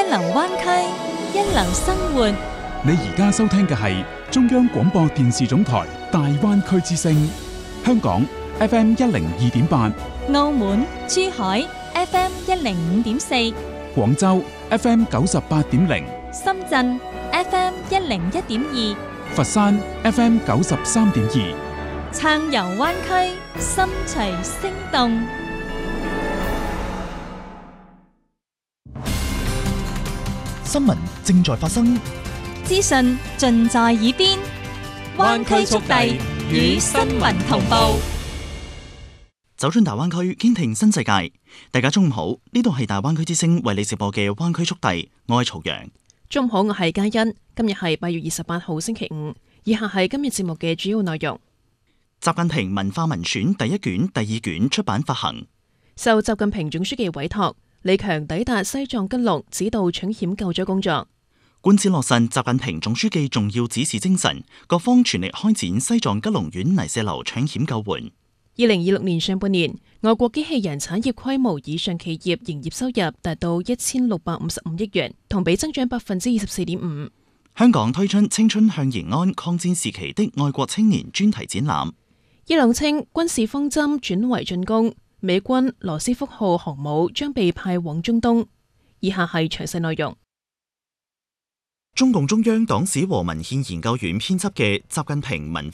流灣區，一流生活。 你而家收聽嘅係中央廣播電視總台大灣區之聲，香港 FM 102.8， 澳門、珠海 FM 105.4， 廣州 FM 98.0， 深圳 FM 101.2， 佛山 FM 93.2， 暢遊灣區，心隨聲動。 新聞正在發生， 資訊盡在耳邊，灣區速遞與新聞同步。 走進大灣區，傾聽新世界。大家中午好，呢度係大灣區之聲為你直播嘅灣區速遞，我係曹陽。 中午好，我係嘉欣。今日係8月28號星期五，以下係今日節目嘅主要內容。 習近平文化文選第一卷、第二卷出版發行。 受習近平總書記委託，李強抵達西藏吉隆，指導搶險救災工作。 貫徹落實習近平總書記重要指示精神，各方全力開展西藏吉隆縣泥石流搶險救援。 2026年上半年，外國機器人產業規模以上企業營業收入達到1655億元，同比增長24.5%。 香港推出青春向延安抗戰時期的愛國青年專題展覽。 伊朗稱軍事方針轉為進攻，美軍羅斯福號航母將被派往中東。以下係詳細內容。 中共中央黨史和文獻研究院編輯嘅習近平文